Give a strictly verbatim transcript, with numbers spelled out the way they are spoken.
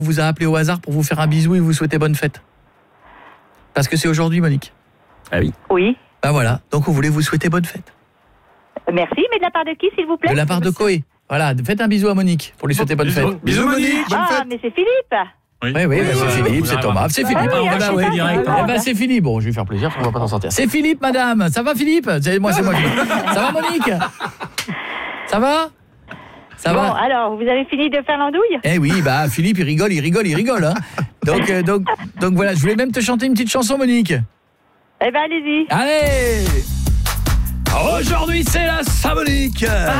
vous a appelé au hasard pour vous faire un bisou et vous souhaiter bonne fête. Parce que c'est aujourd'hui, Monique. Ah oui. Oui. Ben voilà, donc on voulait vous souhaiter bonne fête. Merci, mais de la part de qui, s'il vous plaît? De la part de Koé. Voilà, faites un bisou à Monique pour lui souhaiter bonne fête. Bisous Monique. Ah, mais c'est Philippe. Oui, oui, oui, c'est Philippe, c'est Thomas, c'est Philippe. Ah oui, Voilà, ah, oui. c'est direct, ça. Eh ben c'est Philippe. Bon, je vais lui faire plaisir, on va pas s'en sortir. C'est Philippe, madame. Ça va, Philippe? C'est moi, c'est moi. Philippe. Ça va, Monique? Ça va? Ça Bon, va? alors, vous avez fini de faire l'andouille? Eh oui, bah Philippe, il rigole, il rigole, il rigole. Hein. Donc, euh, donc, donc voilà, je voulais même te chanter une petite chanson, Monique. Eh ben, allez-y. Allez! Aujourd'hui, c'est la Saint-Monique.